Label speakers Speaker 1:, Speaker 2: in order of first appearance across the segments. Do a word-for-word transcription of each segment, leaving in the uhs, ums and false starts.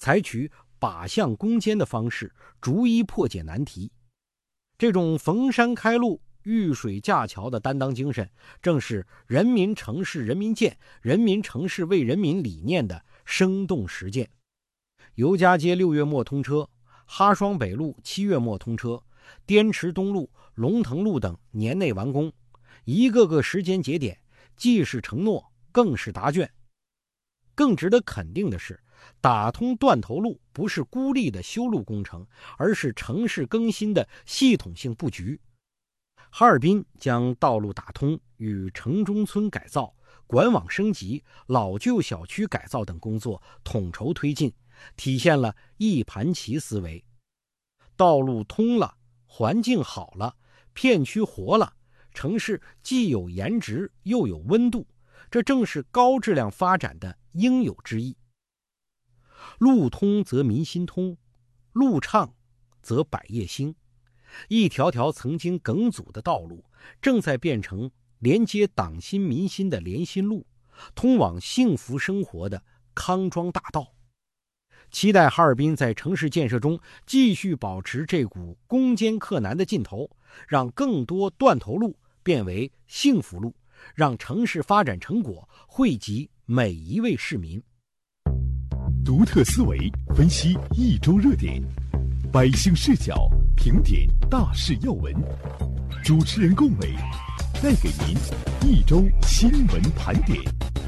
Speaker 1: 采取靶向攻坚的方式，逐一破解难题。这种逢山开路、遇水架桥的担当精神，正是人民城市人民建、人民城市为人民理念的生动实践。尤家街六月末通车，哈双北路七月末通车，滇池东路、龙腾路等年内完工，一个个时间节点既是承诺，更是答卷。更值得肯定的是，打通断头路不是孤立的修路工程，而是城市更新的系统性布局。哈尔滨将道路打通与城中村改造、管网升级、老旧小区改造等工作统筹推进，体现了一盘棋思维。道路通了，环境好了，片区活了，城市既有颜值又有温度，这正是高质量发展的应有之义。路通则民心通，路畅则百业兴。一条条曾经梗阻的道路，正在变成连接党心民心的连心路，通往幸福生活的康庄大道。期待哈尔滨在城市建设中继续保持这股攻坚克难的劲头，让更多断头路变为幸福路，让城市发展成果惠及每一位市民。
Speaker 2: 独特思维分析一周热点，百姓视角评点大事要闻，主持人龚伟带给您一周新闻盘点。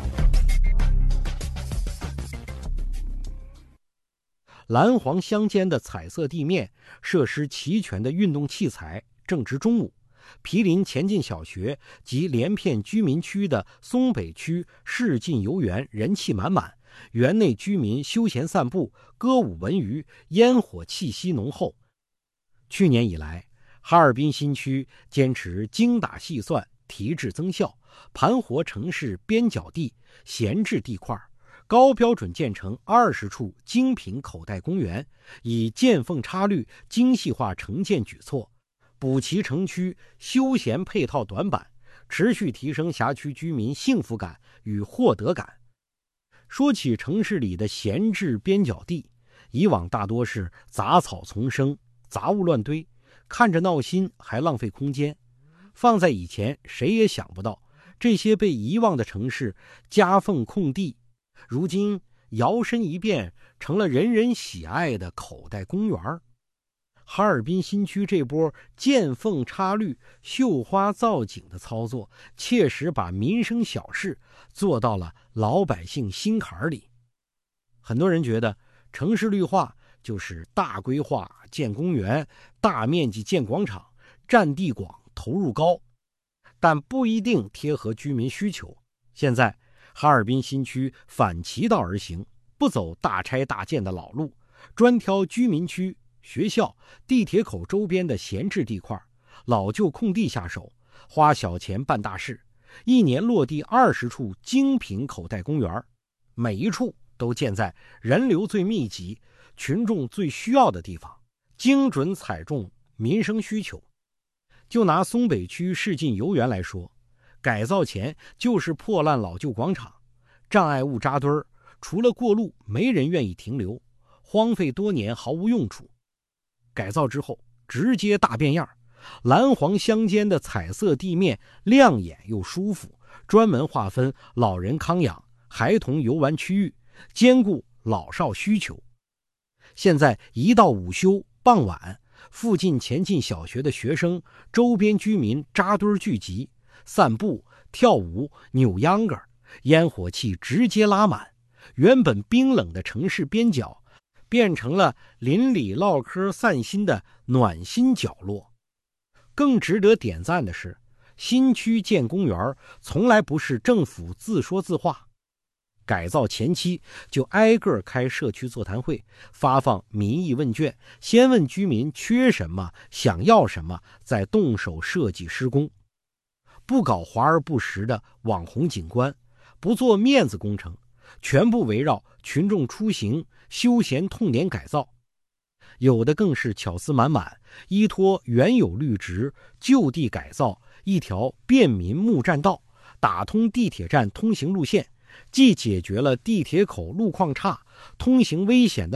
Speaker 1: 蓝黄相间的彩色地面，设施齐全的运动器材。正值中午，毗邻前进小学及连片居民区的松北区市进游园人气满满，园内居民休闲散步、歌舞文娱，烟火气息浓厚。去年以来，哈尔滨新区坚持精打细算、提质增效，盘活城市边角地、闲置地块，高标准建成二十处精品口袋公园，以见缝插绿、精细化城建举措，补齐城区休闲配套短板，持续提升辖区居民幸福感与获得感。说起城市里的闲置边角地，以往大多是杂草丛生、杂物乱堆，看着闹心还浪费空间。放在以前，谁也想不到这些被遗忘的城市夹缝空地，如今摇身一变成了人人喜爱的口袋公园。哈尔滨新区这波见缝插绿、绣花造景的操作，切实把民生小事做到了老百姓心坎里。很多人觉得城市绿化就是大规划建公园、大面积建广场，占地广、投入高，但不一定贴合居民需求。现在哈尔滨新区反其道而行，不走大拆大建的老路，专挑居民区、学校、地铁口周边的闲置地块、老旧空地下手，花小钱办大事，一年落地二十处精品口袋公园，每一处都建在人流最密集、群众最需要的地方，精准踩中民生需求。就拿松北区市进游园来说，改造前就是破烂老旧广场，障碍物扎堆儿，除了过路没人愿意停留，荒废多年毫无用处。改造之后直接大变样，蓝黄相间的彩色地面亮眼又舒服，专门划分老人康养、孩童游玩区域，兼顾老少需求。现在一到午休、傍晚，附近前进小学的学生、周边居民扎堆聚集，散步、跳舞、扭秧歌，烟火气直接拉满，原本冰冷的城市边角变成了邻里唠嗑散心的暖心角落。更值得点赞的是，新区建公园从来不是政府自说自话，改造前期就挨个开社区座谈会，发放民意问卷，先问居民缺什么、想要什么，再动手设计施工。不搞华而不实的网红景观，不做面子工程，全部围绕群众出行、休闲痛点改造。有的更是巧思满满，依托原有绿植就地改造一条便民木栈道，打通地铁站通行路线，既解决了地铁口路况差、通行危险的